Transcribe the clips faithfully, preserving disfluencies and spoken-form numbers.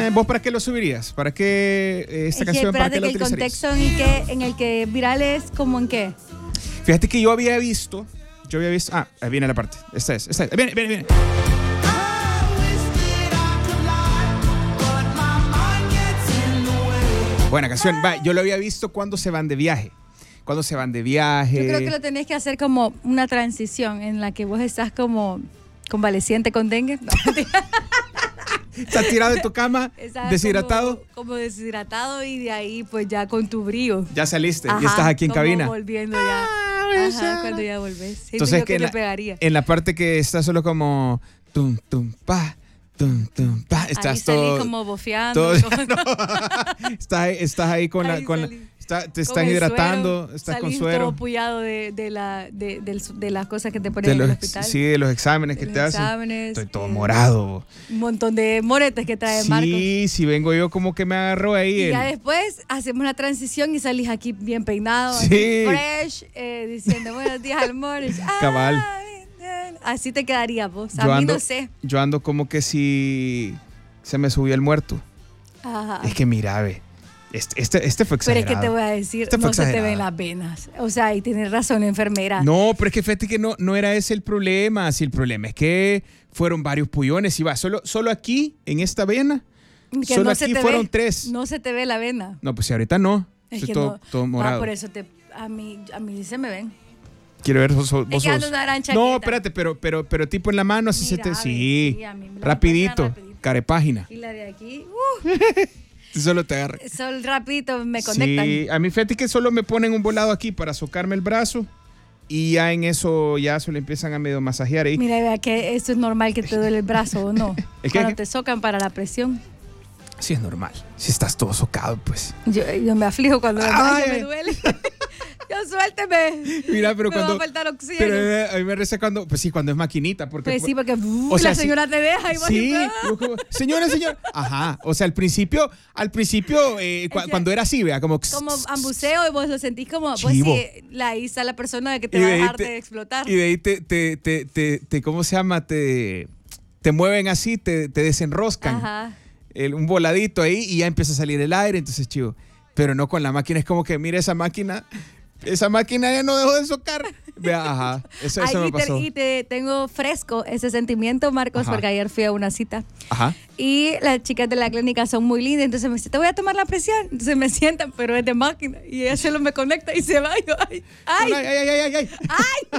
Eh, ¿Vos para qué lo subirías? ¿Para qué eh, esta es canción? Que, ¿Para qué la que el utilizarías? contexto en el que, en el que viral es como en qué. Fíjate que yo había visto, yo había visto, ah, ahí viene la parte, esta es, esta es, viene, viene, viene. Buena canción, va, yo lo había visto cuando se van de viaje, cuando se van de viaje. Yo creo que lo tenés que hacer como una transición en la que vos estás como convaleciente con dengue. No, estás tirado en tu cama, estás deshidratado. Como, como deshidratado y de ahí pues ya con tu brío. Ya saliste, Ajá, ya estás aquí en como cabina. volviendo ya. Ah, Ajá, cuando ya volvés. Sí, entonces yo que que en me la, pegaría. en la parte que está solo como tum tum pa tum tum pa, estás ahí salí todo como bofeando. todo, como, no, estás, estás ahí con ahí la, con la salí. está, te estás Con el hidratando, suero, estás con salís suero. todo pullado de, de, la, de, de, de las cosas que te ponen De en los, el hospital. sí, de los exámenes de que los te hacen. exámenes, Estoy todo eh, morado. Un montón de moretes que trae Sí, Marcos. sí, vengo yo como que me agarró ahí. Y el, ya después hacemos la transición y salís aquí bien peinado, Sí. así fresh, eh, diciendo buenos días al morning. Cabal. Así te quedaría vos. A yo mí ando, no sé. Yo ando como que si se me subió el muerto. Ajá. Es que mira, ve. Este, este, este fue Pero exagerado. es que te voy a decir, Este fue no se te exagerado. ven las venas. O sea, y tienes razón, enfermera. No, pero es que fíjate que no, no era ese el problema. Sí, el problema es que fueron varios pullones. Y va, solo, solo aquí, en esta vena, Que solo no se aquí te fueron ve, tres. No se te ve la vena. No, pues si ahorita no. Es Estoy que todo, no. todo morado. Ah, por eso te, a mí, a mí se me ven. Quiero ver vos, vos Es que ando sos- una gran No, chaqueta. espérate, pero, pero, pero tipo en la mano así se Mira, te. ve, Sí, sí, a mí me la rapidito, pasan rapidito. carepágina. Y la de aquí, uh, Solo te agarra. sol rapidito me conectan. Sí, a mí fíjate que solo me ponen un volado aquí para socarme el brazo y ya en eso ya se le empiezan a medio masajear ahí. Mira, vea que esto es normal que te duele el brazo o no. ¿El qué? Cuando te socan para la presión. Sí, es normal. Si estás todo socado, pues. Yo, yo me aflijo cuando Ay, ay, ay. me duele. Yo suélteme. Mira, pero me cuando. va a faltar oxígeno. Pero eh, a mí me reza cuando. Pues sí, cuando es maquinita. Porque, Pues sí, porque uh, o sea, la sí- señora te deja y vos Sí, dices, yo como, señora, señora. Ajá. O sea, al principio, al principio, eh, cu- Es que- cuando era así, vea, como. como ambuceo y vos lo sentís como, pues Chivo. sí, la, ahí está la persona que te Y va a de ahí dejar te- de explotar. Y de ahí te, te, te, te, te- ¿cómo se llama? Te, te mueven así, te, te desenroscan. Ajá. El- un voladito ahí y ya empieza a salir el aire, entonces chivo. Pero no con la máquina, es como que, mira esa máquina, esa máquina ya no dejó de socar. Vea, ajá, eso, eso Ay, me y te- pasó. y te tengo fresco ese sentimiento, Marcos, Ajá. porque ayer fui a una cita. Ajá. Y las chicas de la clínica son muy lindas, entonces me dice, te voy a tomar la presión. Entonces me sientan, pero es de máquina. Y ella solo me conecta y se va. Y yo, ay, ay, Ay, ay, ay, ay, ay. ay,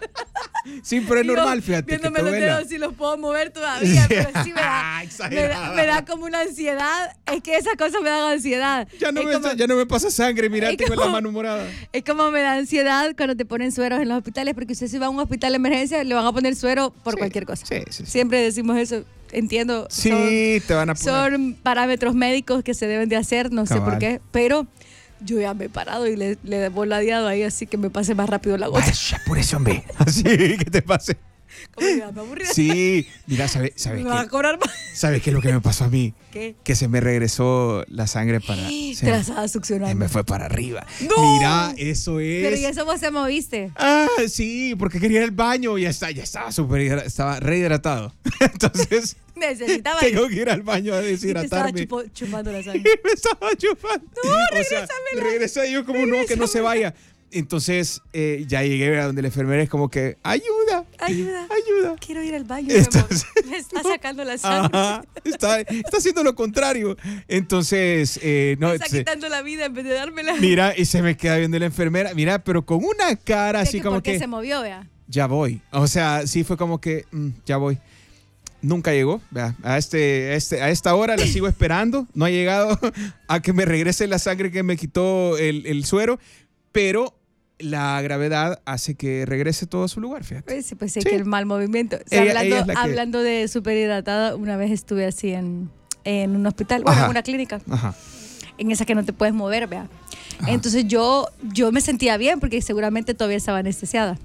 ay. Sí, pero es Y yo, normal, fíjate. Que viéndome te los duela. dedos si los puedo mover todavía, pero sí me da, me, Exagerada. da, me da como una ansiedad. Es que esas cosas me dan ansiedad. Ya no, es, me, como, ya no me pasa sangre, mirate es con la como- mano morada. es como me da ansiedad cuando te ponen sueros en los hospitales, porque usted si va a un hospital de emergencia le van a poner suero por Sí, cualquier cosa. sí, sí, sí. Siempre decimos eso, entiendo. Sí, son- te van a poner. Son parámetros médicos que se deben de hacer, no sé Cabal. por qué, pero yo ya me he parado y le, le he voladeado ahí así que me pase más rápido la gota. Vaya, por eso, hombre. Así que te pase. Como que ya me aburrí. Sí, mira, ¿sabes sabe Me va a qué? cobrar más. ¿Sabes qué es lo que me pasó a mí? ¿Qué? Que se me regresó la sangre para. Te se- la estaba se succionando. me fue para arriba. ¡No! Mira, eso es. Pero y eso vos se moviste. Ah, sí, porque quería ir al baño y ya, está, ya estaba súper hidra- estaba rehidratado. Entonces, Necesitaba. tengo que ir al baño a y te estaba deshidratarme. chupo- chupando la Y sangre. me estaba chupando. No, o sea, regresé yo como no, que no se vaya. Entonces, eh, ya llegué a donde la enfermera es como que, ayuda, Ayuda. ayuda. Quiero ir al baño. Entonces- me, me está sacando la sangre. Ajá, está, está haciendo lo contrario. Entonces, eh, no, me está se- quitando la vida en vez de dármela. mira, y se me queda viendo la enfermera, mira, pero con una cara Es así que como porque que, se movió, vea. ya voy. O sea, sí fue como que, mm, ya voy. Nunca llegó, vea, a, este, a, este, a esta hora la sigo esperando, no ha llegado a que me regrese la sangre que me quitó el, el suero, pero la gravedad hace que regrese todo a su lugar, fíjate. Pues, sí, pues sí, Sí. que el mal movimiento. O sea, Ella- hablando, ella es la que- hablando de superhidratada, una vez estuve así en, en un hospital, bueno, Ajá. en una clínica, Ajá. en esa que no te puedes mover, vea. Entonces yo, yo me sentía bien porque seguramente todavía estaba anestesiada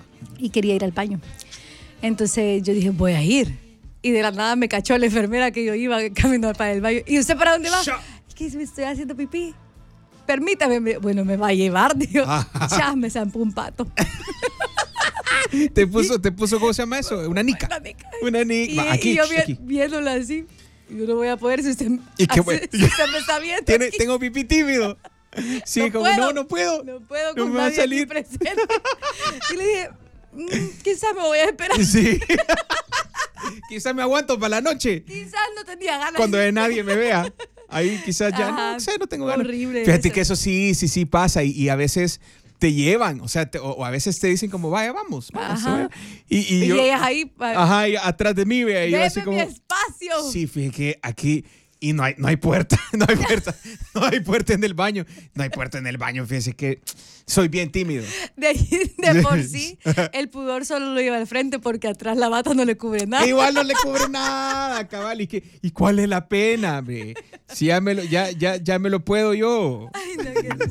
y quería ir al baño. Entonces yo dije, voy a ir. Y de la nada me cachó la enfermera que yo iba caminando para el baño. ¿Y usted para dónde va? Sha. Es que me estoy haciendo pipí. Permítame. Me- Bueno, me va a llevar, digo. Ajá. Ya, me zampó un pato. Te puso, te puso, ¿cómo se llama eso? Una nica. Una nica. Una nica. Y, Va, aquí, y yo vi- aquí. viéndola así. yo no voy a poder si usted, ¿Y qué hace- bueno? si usted me está viendo. Tiene, aquí. tengo pipí tímido. Sí, No como puedo, no, no puedo. No puedo No con me va a nadie aquí salir. presente. Y le dije, mm, quizás me voy a esperar. Sí. Quizás me aguanto para la noche. Quizás no tenía ganas. Cuando de nadie me vea. Ahí quizás ya Ajá, no sé, no tengo ganas. horrible Fíjate eso. que eso sí, sí, sí pasa. Y, y a veces te llevan. O sea, te- o, o a veces te dicen como, vaya, vamos. vamos Ajá. vaya. Y, y Y yo. llegas ahí, pa- Ajá, y atrás de mí, vea. Y yo deme así como. mi espacio. Sí, fíjate que aquí. Y no hay, no hay puerta, no hay puerta, no hay puerta en el baño, no hay puerta en el baño, fíjese que soy bien tímido. De, ahí, de por sí, el pudor solo lo lleva al frente porque atrás la bata no le cubre nada. E igual no le cubre nada, cabal, ¿y, qué, ¿y cuál es la pena, ve? Si ya me lo, ya, ya, ya me lo puedo yo. Ay, no, que-